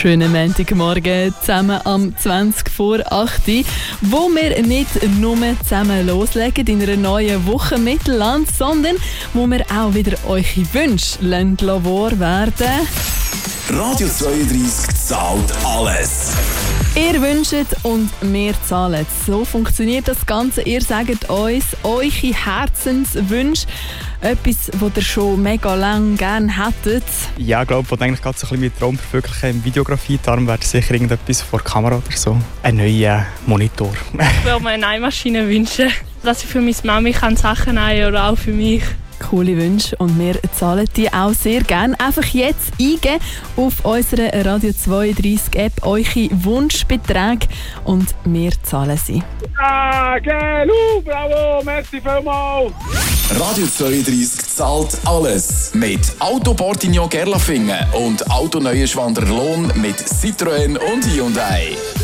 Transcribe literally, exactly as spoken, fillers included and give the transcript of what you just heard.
Schönen Montagmorgen zusammen am zwanzig vor acht, wo wir nicht nur zusammen loslegen in einer neuen Woche Mittelland, sondern wo wir auch wieder eure Wünsche wahr werden. Radio zweiunddreißig zahlt alles. Ihr wünscht und wir zahlen. So funktioniert das Ganze. Ihr sagt uns eure Herzenswünsche. Etwas, das ihr schon mega lange gerne hättet. Ja, ich glaube, was eigentlich gerade so ein bisschen mit Traum verwirklichen in Videografie. Darum wäre sicher irgendetwas vor der Kamera oder so. Ein neuer Monitor. Ich würde mir eine Nähmaschine wünschen, dass ich für meine Mami kann Sachen nähen oder auch für mich. Coole Wünsche und wir zahlen die auch sehr gerne. Einfach jetzt eingeben auf unserer Radio zweiunddreißig App eure Wunschbeträge und wir zahlen sie. Ah, genau, bravo, merci vielmals. Radio zweiunddreißig zahlt alles. Mit Auto Portignon Gerlafingen und Auto Neuenschwander Lohn mit Citroën und Hyundai.